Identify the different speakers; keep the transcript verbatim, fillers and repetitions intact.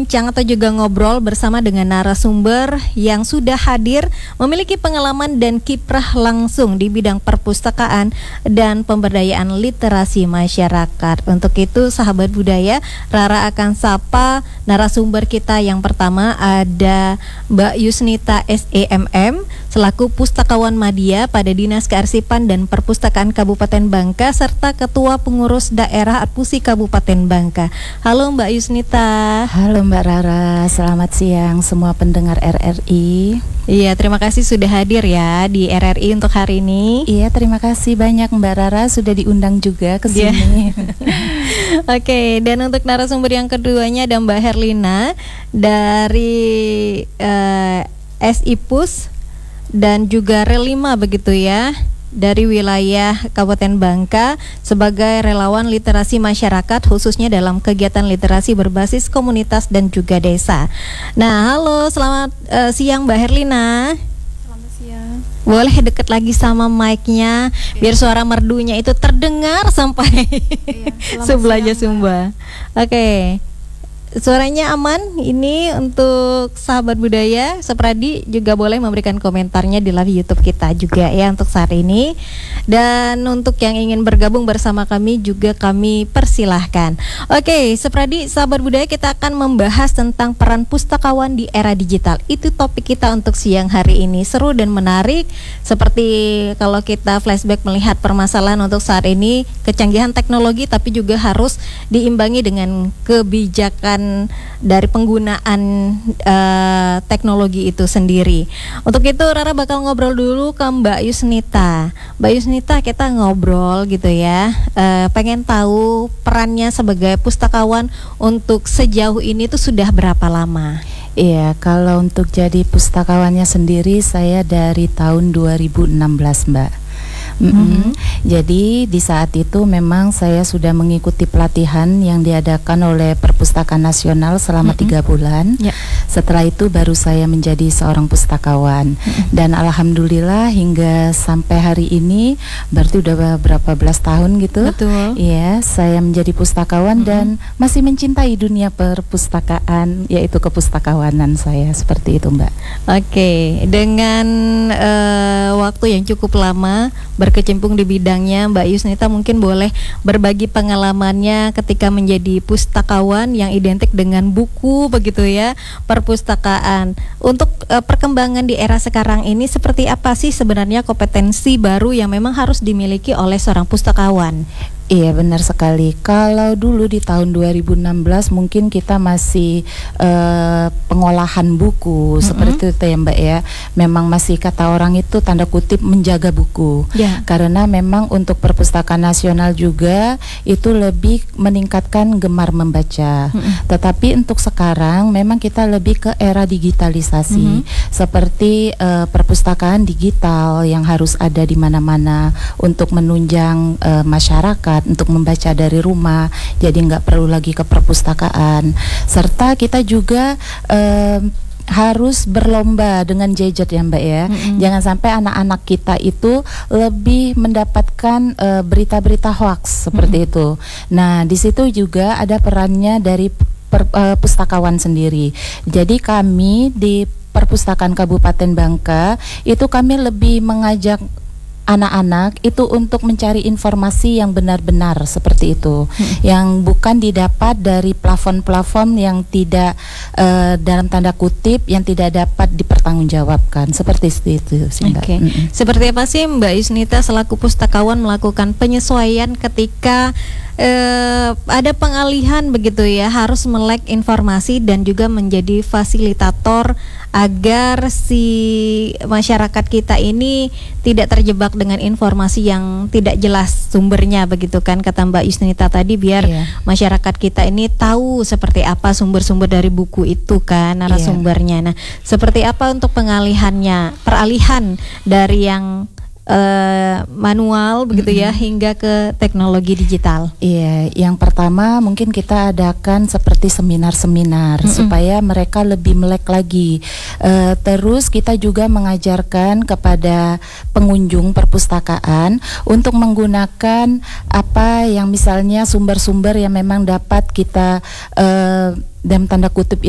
Speaker 1: berbincang atau juga ngobrol bersama dengan narasumber yang sudah hadir, memiliki pengalaman dan kiprah langsung di bidang perpustakaan dan pemberdayaan literasi masyarakat. Untuk itu, sahabat budaya, Rara akan sapa narasumber kita yang pertama, ada Mbak Yusnita S E M M selaku Pustakawan Madya pada Dinas Kearsipan dan Perpustakaan Kabupaten Bangka serta Ketua Pengurus Daerah Adpusi Kabupaten Bangka. Halo Mbak Yusnita.
Speaker 2: Halo Mbak Rara, selamat siang semua pendengar R R I.
Speaker 1: Iya, terima kasih sudah hadir ya di R R I untuk hari ini.
Speaker 2: Iya, terima kasih banyak Mbak Rara sudah diundang juga ke sini.
Speaker 1: Oke, dan untuk narasumber yang keduanya ada Mbak Herlina dari uh, S I P U S dan juga Rel lima begitu ya, dari wilayah Kabupaten Bangka sebagai relawan literasi masyarakat khususnya dalam kegiatan literasi berbasis komunitas dan juga desa. Nah, halo, selamat uh, siang Mbak Herlina.
Speaker 3: Selamat siang.
Speaker 1: Boleh deket lagi sama mic-nya biar suara merdunya itu terdengar sampai
Speaker 3: Iya,
Speaker 1: sebelah
Speaker 3: siang,
Speaker 1: Sumba. Oke. Suaranya aman. Ini untuk sahabat budaya, Sepradi juga boleh memberikan komentarnya di live YouTube kita juga ya untuk saat ini. Dan untuk yang ingin bergabung bersama kami juga kami persilahkan. Oke, Sepradi, sahabat budaya, kita akan membahas tentang peran pustakawan di era digital. Itu topik kita untuk siang hari ini. Seru dan menarik. Seperti kalau kita flashback melihat permasalahan untuk saat ini, kecanggihan teknologi tapi juga harus diimbangi dengan kebijakan dari penggunaan uh, teknologi itu sendiri. Untuk itu Rara bakal ngobrol dulu ke Mbak Yusnita. Mbak Yusnita, kita ngobrol gitu ya, uh, pengen tahu perannya sebagai pustakawan untuk sejauh ini tuh sudah berapa lama?
Speaker 2: Iya, kalau untuk jadi pustakawannya sendiri saya dari tahun dua ribu enam belas Mbak. Mm-hmm. Mm-hmm. Jadi di saat itu memang saya sudah mengikuti pelatihan yang diadakan oleh Perpustakaan Nasional selama mm-hmm. tiga bulan. Yeah. Setelah itu baru saya menjadi seorang pustakawan. Mm-hmm. Dan alhamdulillah hingga sampai hari ini, berarti udah berapa belas tahun gitu.
Speaker 1: Betul.
Speaker 2: Iya, saya menjadi pustakawan mm-hmm. dan masih mencintai dunia perpustakaan, yaitu kepustakawanan saya, seperti itu Mbak.
Speaker 1: Oke, dengan uh, waktu yang cukup lama berkecimpung di bidangnya, Mbak Yusnita mungkin boleh berbagi pengalamannya ketika menjadi pustakawan yang identik dengan buku begitu ya, perpustakaan. Untuk uh, perkembangan di era sekarang ini, seperti apa sih sebenarnya kompetensi baru yang memang harus dimiliki oleh seorang pustakawan?
Speaker 2: Iya, benar sekali. Kalau dulu di tahun dua ribu enam belas mungkin kita masih uh, pengolahan buku mm-hmm. seperti itu ya Mbak ya. Memang masih kata orang itu tanda kutip menjaga buku. Yeah. Karena memang untuk Perpustakaan Nasional juga itu lebih meningkatkan gemar membaca. Mm-hmm. Tetapi untuk sekarang memang kita lebih ke era digitalisasi. Mm-hmm. Seperti uh, perpustakaan digital yang harus ada di mana-mana untuk menunjang uh, masyarakat untuk membaca dari rumah, jadi nggak perlu lagi ke perpustakaan. Serta kita juga eh, harus berlomba dengan gadget ya Mbak ya. Mm-hmm. Jangan sampai anak-anak kita itu lebih mendapatkan uh, berita-berita hoax seperti mm-hmm. itu. Nah, di situ juga ada perannya dari per, uh, pustakawan sendiri. Jadi kami di Perpustakaan Kabupaten Bangka itu kami lebih mengajak anak-anak itu untuk mencari informasi yang benar-benar seperti itu, hmm. yang bukan didapat dari plafon-plafon yang tidak uh, dalam tanda kutip yang tidak dapat dipertanggungjawabkan, seperti itu sih Mbak.
Speaker 1: Okay. Mm-hmm. Seperti apa sih Mbak Yusnita selaku pustakawan melakukan penyesuaian ketika Uh, ada pengalihan begitu ya, harus melek informasi dan juga menjadi fasilitator agar si masyarakat kita ini tidak terjebak dengan informasi yang tidak jelas sumbernya begitu kan, kata Mbak Yusnita tadi, biar yeah. masyarakat kita ini tahu seperti apa sumber-sumber dari buku itu kan, narasumbernya. Yeah. Nah, seperti apa untuk pengalihannya, peralihan dari yang Uh, manual begitu ya, mm-hmm. hingga ke teknologi digital.
Speaker 2: Iya, yang pertama mungkin kita adakan seperti seminar-seminar mm-hmm. supaya mereka lebih melek lagi. Uh, terus kita juga mengajarkan kepada pengunjung perpustakaan untuk menggunakan apa yang misalnya sumber-sumber yang memang dapat kita uh, dalam tanda kutip